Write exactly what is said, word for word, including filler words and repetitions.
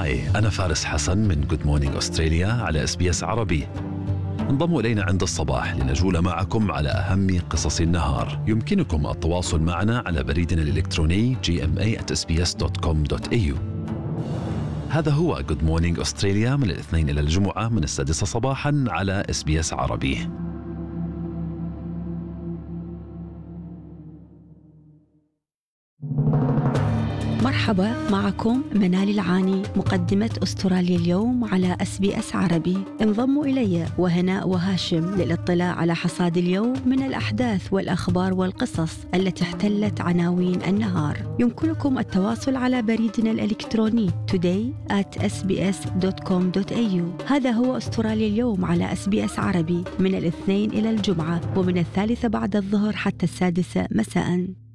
هاي، أنا فارس حسن من Good Morning أستراليا على إس بي إس عربي. انضموا إلينا عند الصباح لنجول معكم على أهم قصص النهار. يمكنكم التواصل معنا على بريدنا الإلكتروني جي إم إيه آت إس بي إس دوت كوم دوت إيه يو. هذا هو Good Morning أستراليا من الاثنين إلى الجمعة من السادسة صباحا على إس بي إس عربي. مرحبا، معكم منال العاني مقدمة أستراليا اليوم على إس بي إس عربي. انضموا إلي وهناء وهاشم للاطلاع على حصاد اليوم من الأحداث والأخبار والقصص التي احتلت عناوين النهار. يمكنكم التواصل على بريدنا الإلكتروني today at s b s dot com dot a u. هذا هو أستراليا اليوم على إس بي إس عربي من الاثنين إلى الجمعة ومن الثالثة بعد الظهر حتى السادسة مساءً.